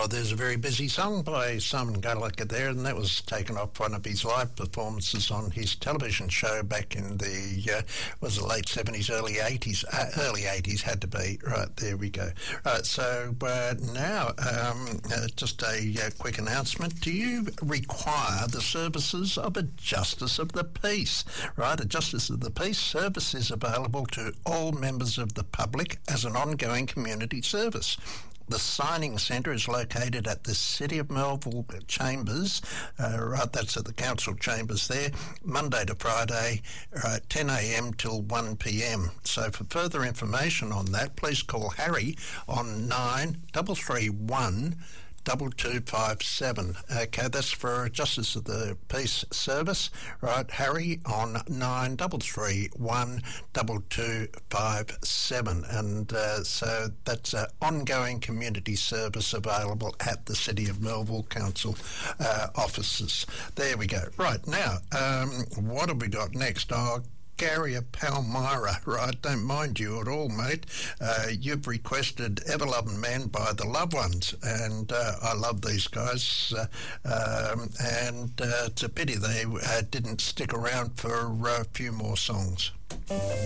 Oh, there's a very busy song by Simon Gallagher there, and that was taken off one of his live performances on his television show back in the was the late 70s, early 80s. Early 80s had to be. Right, there we go. Right, so now just a quick announcement. Do you require the services of a Justice of the Peace? Right, a Justice of the Peace service is available to all members of the public as an ongoing community service. The signing centre is located at the City of Melville Chambers, right, that's at the council chambers there, Monday to Friday, 10 a.m. till 1 p.m. So for further information on that, please call Harry on 9331 2257. Okay, that's for Justice of the Peace service. Right, Harry on 9331 2257. And so that's an ongoing community service available at the City of Melville Council offices. There we go. Right, now, what have we got next? Gary of Palmyra, right? Don't mind you at all, mate. You've requested Ever Loving Man by the Loved Ones, and I love these guys. And it's a pity they didn't stick around for a few more songs.